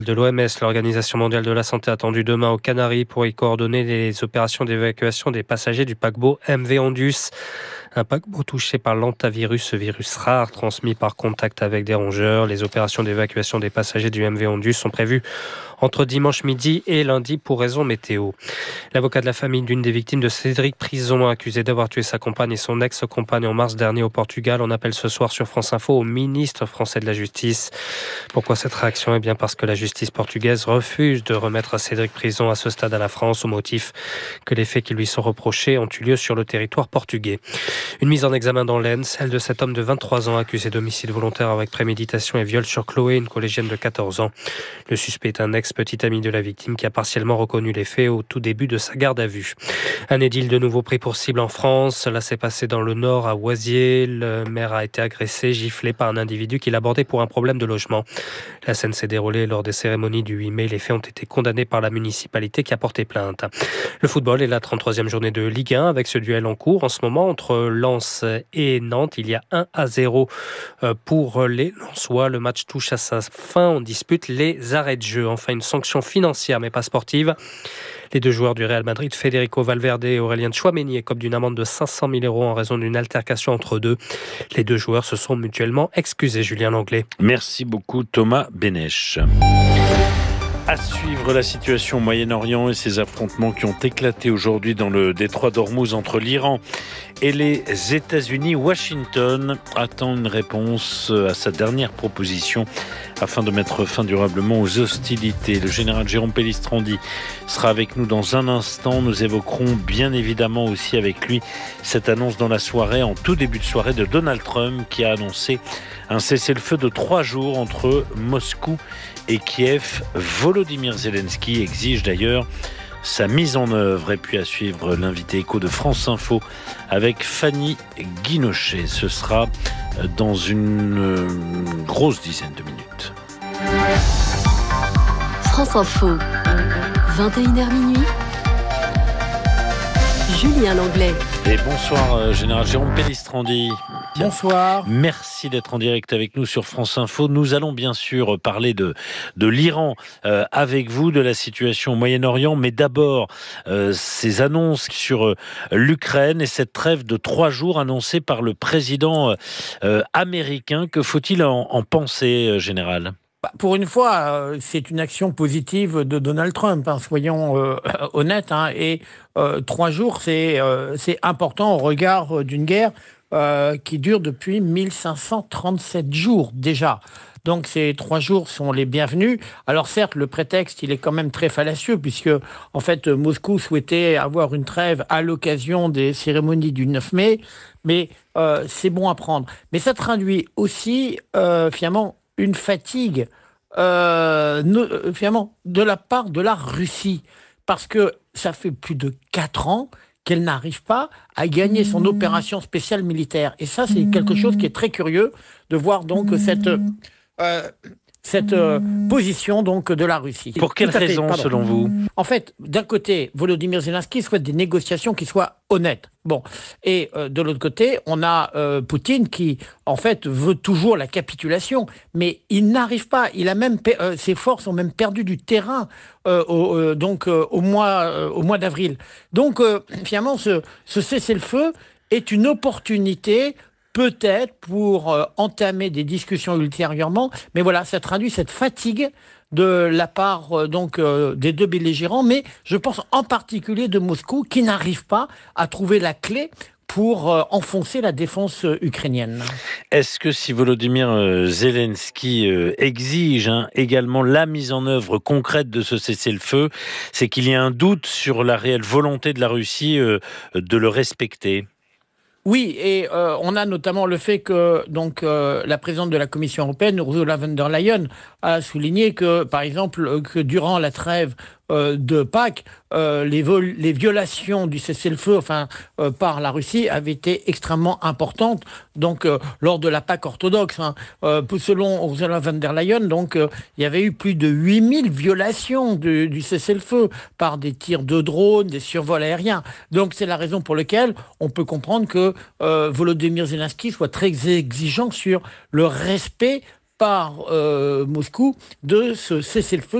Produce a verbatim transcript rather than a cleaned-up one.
De l'O M S, l'Organisation mondiale de la santé, attendue demain aux Canaries pour y coordonner les opérations d'évacuation des passagers du paquebot M V Ondus. Un paquebot touché par l'hantavirus, ce virus rare transmis par contact avec des rongeurs. Les opérations d'évacuation des passagers du M V Ondus sont prévues entre dimanche midi et lundi pour raison météo. L'avocat de la famille d'une des victimes de Cédric Prison, accusé d'avoir tué sa compagne et son ex-compagne en mars dernier au Portugal, en appelle ce soir sur France Info au ministre français de la Justice. Pourquoi cette réaction ? Eh bien parce que la justice portugaise refuse de remettre Cédric Prison à ce stade à la France au motif que les faits qui lui sont reprochés ont eu lieu sur le territoire portugais. Une mise en examen dans l'Aisne, celle de cet homme de vingt-trois ans accusé d'homicide volontaire avec préméditation et viol sur Chloé, une collégienne de quatorze ans. Le suspect est un ex-petit ami de la victime qui a partiellement reconnu les faits au tout début de sa garde à vue. Un édile de nouveau pris pour cible en France. Cela s'est passé dans le Nord, à Oisier. Le maire a été agressé, giflé par un individu qu'il abordait pour un problème de logement. La scène s'est déroulée lors des cérémonies du huit mai. Les faits ont été condamnés par la municipalité qui a porté plainte. Le football est la trente-troisième journée de Ligue un avec ce duel en cours en ce moment entre Lens et Nantes. Il y a un à zéro pour les Lensois. Le match touche à sa fin. On dispute les arrêts de jeu. Enfin, une sanction financière mais pas sportive. Les deux joueurs du Real Madrid, Federico Valverde et Aurélien Tchouaméni, écopent d'une amende de cinq cent mille euros en raison d'une altercation entre eux deux. Les deux joueurs se sont mutuellement excusés. Julien Langlais. Merci beaucoup Thomas Bénèche. À suivre la situation au Moyen-Orient et ces affrontements qui ont éclaté aujourd'hui dans le détroit d'Ormuz entre l'Iran et les États-Unis. Washington attend une réponse à sa dernière proposition afin de mettre fin durablement aux hostilités. Le général Jérôme Pellistrandi sera avec nous dans un instant. Nous évoquerons bien évidemment aussi avec lui cette annonce dans la soirée, en tout début de soirée, de Donald Trump qui a annoncé un cessez-le-feu de trois jours entre Moscou et Kiev. Volodymyr Zelensky exige d'ailleurs sa mise en œuvre. Et puis à suivre l'invité écho de France Info avec Fanny Guinochet. Ce sera dans une grosse dizaine de minutes. France Info, vingt et une heures minuit. Julien Langlais. Et bonsoir, euh, Général Jérôme Pellistrandi. Bonsoir. Merci d'être en direct avec nous sur France Info. Nous allons bien sûr parler de, de l'Iran euh, avec vous, de la situation au Moyen-Orient, mais d'abord euh, ces annonces sur euh, l'Ukraine et cette trêve de trois jours annoncée par le président euh, américain. Que faut-il en, en penser, euh, Général ? Pour une fois, euh, c'est une action positive de Donald Trump, hein, soyons euh, honnêtes. Hein, et euh, trois jours, c'est euh, c'est important au regard d'une guerre euh, qui dure depuis mille cinq cent trente-sept jours déjà. Donc ces trois jours sont les bienvenus. Alors certes, le prétexte, il est quand même très fallacieux puisque en fait Moscou souhaitait avoir une trêve à l'occasion des cérémonies du neuf mai, mais euh, c'est bon à prendre. Mais ça traduit aussi euh, finalement une fatigue euh, no, finalement de la part de la Russie, parce que ça fait plus de quatre ans qu'elle n'arrive pas à gagner son opération spéciale militaire. Et ça, c'est quelque chose qui est très curieux de voir donc cette euh, cette euh, position donc de la Russie. Pour quelles raisons, selon vous ? En fait, d'un côté, Volodymyr Zelensky souhaite des négociations qui soient honnêtes. Bon, et euh, de l'autre côté, on a euh, Poutine qui, en fait, veut toujours la capitulation, mais il n'arrive pas. Il a même per- euh, ses forces ont même perdu du terrain euh, au, euh, donc euh, au mois euh, au mois d'avril. Donc, euh, finalement, ce, ce cessez-le-feu est une opportunité. Peut-être pour euh, entamer des discussions ultérieurement, mais voilà, ça traduit cette fatigue de la part euh, donc euh, des deux belligérants, mais je pense en particulier de Moscou qui n'arrive pas à trouver la clé pour euh, enfoncer la défense euh, ukrainienne. Est-ce que si Volodymyr euh, Zelensky euh, exige hein, également la mise en œuvre concrète de ce cessez-le-feu, c'est qu'il y a un doute sur la réelle volonté de la Russie euh, de le respecter ? Oui, et euh, on a notamment le fait que donc euh, la présidente de la Commission européenne, Ursula von der Leyen, a souligné que, par exemple, que durant la trêve euh, de Pâques, euh, les, vol- les violations du cessez-le-feu, enfin, euh, par la Russie, avaient été extrêmement importantes. Donc, euh, lors de la Pâques orthodoxe, hein, euh, selon Ursula von der Leyen, donc euh, il y avait eu plus de huit mille violations du, du cessez-le-feu par des tirs de drones, des survols aériens. Donc, c'est la raison pour laquelle on peut comprendre que euh, Volodymyr Zelensky soit très exigeant sur le respect par euh, Moscou de ce cessez-le-feu